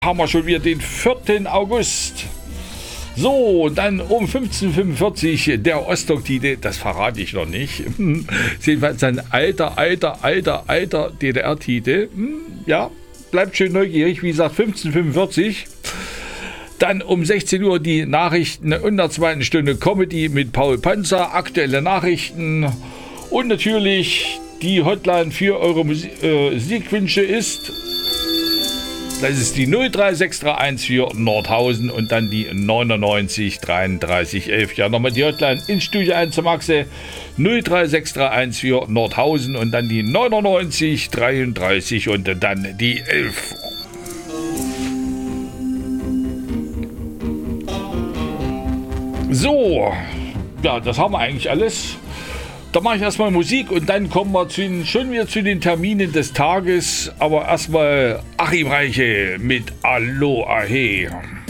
Haben wir schon wieder den 4. August. So, dann um 15:45 der Ostdoktide, das verrate ich noch nicht. Jedenfalls ein alter DDR-Tide. Ja, bleibt schön neugierig. Wie gesagt, 15:45. Dann um 16 Uhr die Nachrichten und in der zweiten Stunde Comedy mit Paul Panzer, aktuelle Nachrichten und natürlich die Hotline für eure Musikwünsche ist. Das ist die 03631 für Nordhausen und dann die 99 33 11. Ja, nochmal die Hotline ins Studio 1 zum Achse. 03631 für Nordhausen und dann die 99 33 und dann die 11. So, ja, das haben wir eigentlich alles. Da mache ich erstmal Musik und dann kommen wir schon wieder zu den Terminen des Tages. Aber erstmal Achim Reiche mit Aloha.